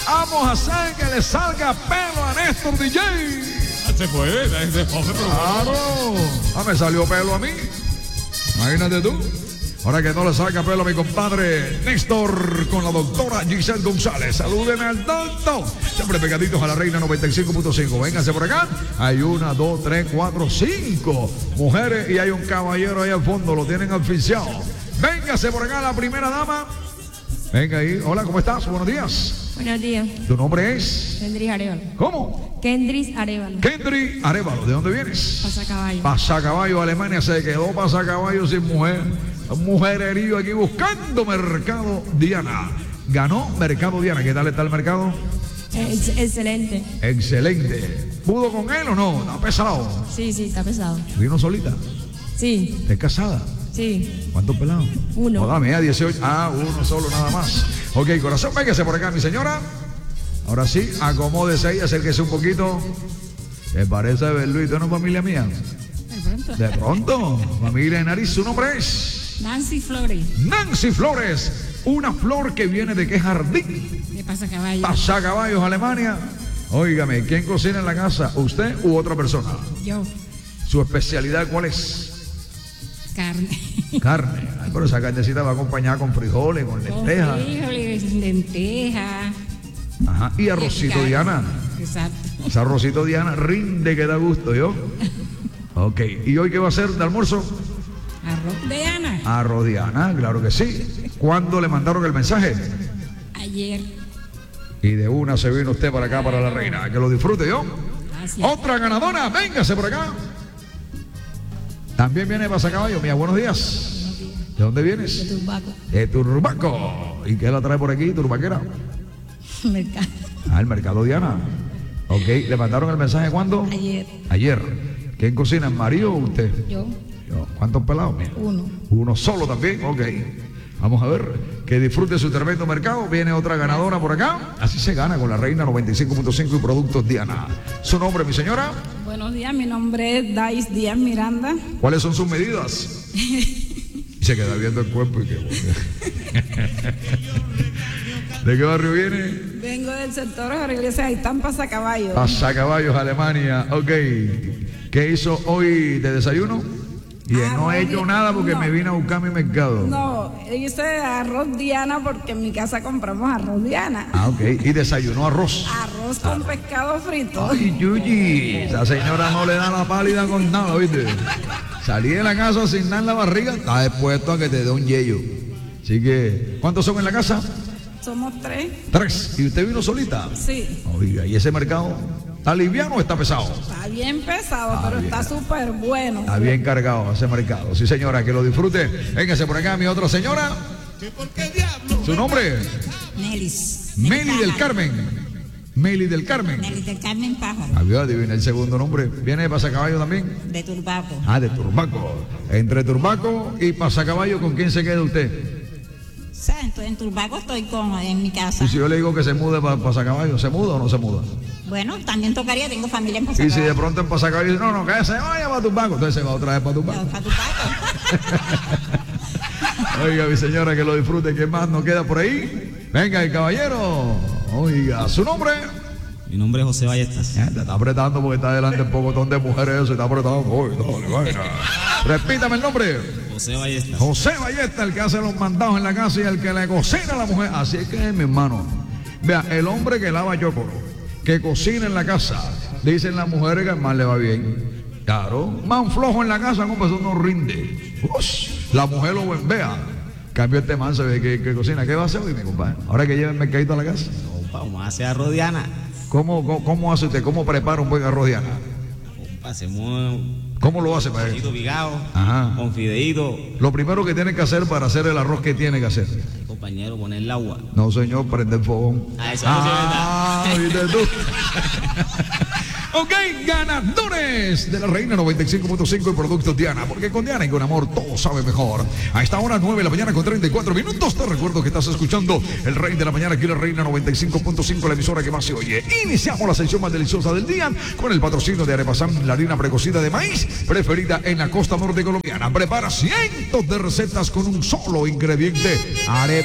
Vamos a hacer que le salga pelo a Néstor DJ. Se puede, claro. Me salió pelo a mí. Imagínate tú. Ahora que no le saca pelo a mi compadre Néstor con la doctora Giselle González. Salúdeme al doctor. Siempre pegaditos a la Reina 95.5. Vénganse por acá. Hay 1, 2, 3, 4, 5 mujeres y hay un caballero ahí al fondo. Lo tienen asfixiado. Véngase por acá la primera dama. Venga ahí. Hola, ¿cómo estás? Buenos días. Buenos días. ¿Tu nombre es? Kendris Arevalo. ¿Cómo? Kendris Arevalo. Kendris Arevalo. ¿De dónde vienes? Pasacaballo. Pasacaballo, Alemania. Se quedó Pasacaballo sin mujer. Un mujererío aquí buscando Mercado Diana. Ganó Mercado Diana. ¿Qué tal está el mercado? Excelente. Excelente. ¿Pudo con él o no? ¿Está pesado? Sí, está pesado. ¿Vino solita? Sí. ¿Estás casada? Sí. ¿Cuántos pelados? Uno. Oh, dame, 18. Uno solo nada más. Ok, corazón, véngase por acá, mi señora. Ahora sí, acomódese ahí, acérquese un poquito. ¿Te parece ver Luis? ¿Tú no es familia mía? De pronto. De pronto. Familia de nariz, ¿su nombre es? Nancy Flores. Nancy Flores. Una flor que viene de qué jardín. De Pasacaballo. Pasacaballos, Alemania. Óigame, ¿quién cocina en la casa? ¿Usted u otra persona? Yo. ¿Su especialidad cuál es? Carne. Carne. Ay, pero esa carnecita va acompañada con frijoles, con lentejas. Frijoles, lentejas. Ajá. Y arrocito Diana. Exacto. Ese arrocito Diana rinde que da gusto, ¿yo? Ok. ¿Y hoy qué va a hacer de almuerzo? Arroz Diana. Arroz Diana, claro que sí. ¿Cuándo le mandaron el mensaje? Ayer. Y de una se vino usted para acá, para la Reina. Que lo disfrute, ¿yo? Gracias. Otra ganadora, véngase por acá. También viene de Pasacaballo. Mía, buenos días. ¿De dónde vienes? De Turbaco. De Turbaco. ¿Y qué la trae por aquí, turbaquera? Mercado. El Mercado Diana. Ok, ¿le mandaron el mensaje cuándo? Ayer. Ayer. ¿Quién cocina, el marido o usted? Yo. ¿Cuántos pelados? Uno. Uno solo también, ok. Vamos a ver, que disfrute su tremendo mercado. Viene otra ganadora por acá. Así se gana con la Reina 95.5 y Productos Diana. ¿Su nombre, mi señora? Buenos días, mi nombre es Dais Díaz Miranda. ¿Cuáles son sus medidas? Se queda viendo el cuerpo y qué ¿De qué barrio viene? Vengo del sector Jorge Iglesias Aitán, Pasacaballo. Pasacaballos, Alemania. Ok. ¿Qué hizo hoy de desayuno? Y no he hecho nada porque me vine a buscar mi mercado. No, hice arroz Diana porque en mi casa compramos arroz Diana. Ok. Y desayunó arroz. Arroz con pescado frito. Ay, Yuyi, esa señora no le da la pálida con nada, ¿viste? Salí de la casa sin nada en la barriga, está dispuesto a que te dé un yello. Así que, ¿cuántos son en la casa? Somos 3. 3. ¿Y usted vino solita? Sí. Oiga, ¿y ese mercado está liviano o está pesado? Está bien pesado, pero está súper bueno. Está bien cargado ese mercado. Sí, señora, que lo disfrute. Véngase por acá, mi otra señora. ¿Su nombre? Nelis. Meli del Carmen. Meli del Carmen. Nelis del Carmen Pájaro. Adivina el segundo nombre. ¿Viene de Pasacaballo también? De Turbaco. De Turbaco. Entre Turbaco y Pasacaballo, ¿con quién se queda usted? Entonces en Turbaco estoy en mi casa. Y si yo le digo que se mude para Pasacaballo, ¿se muda o no se muda? Bueno, también tocaría, tengo familia en Y Pasacaballo. si de pronto en Pasacaballo dice, no, que se vaya para Turbaco, entonces se va otra vez para Turbaco. Para Turbaco. Oiga, mi señora, que lo disfrute. ¿Quién más nos queda por ahí? Venga, el caballero. Oiga, ¿su nombre? Mi nombre es José Ballestas. Te está apretando porque está delante un pocotón de mujeres. Se está apretando. Dale, vaina. Repítame el nombre. José Ballestas. José Ballesta, el que hace los mandados en la casa y el que le cocina a la mujer. Así es que, mi hermano, vea, el hombre que lava yocoro, que cocina en la casa, dicen las mujeres que más le va bien. Claro, más flojo en la casa, como eso no rinde. La mujer lo vea. Cambio este man, se ve que cocina. ¿Qué va a hacer hoy, mi compadre? Ahora que lleva el mercadito a la casa. Vamos a hacer arroz Diana. ¿Cómo hace usted? ¿Cómo prepara un buen arroz Diana? Hacemos ¿Cómo lo hace para poquito vigado, Ajá. con fideíto. Lo primero que tiene que hacer para hacer el arroz, ¿qué tiene que hacer? Compañero, poner el agua. No, señor, prender el fogón. Eso no es verdad. ¿Viste tú? Ok, ganadores de la Reina 95.5 y Productos Diana, porque con Diana y con amor todo sabe mejor. A esta hora 9 de la mañana con 34 minutos, te recuerdo que estás escuchando el Rey de la Mañana, aquí la Reina 95.5, la emisora que más se oye. Iniciamos la sección más deliciosa del día con el patrocinio de Arepasán, la harina precocida de maíz, preferida en la costa norte colombiana. Prepara cientos de recetas con un solo ingrediente, arepa.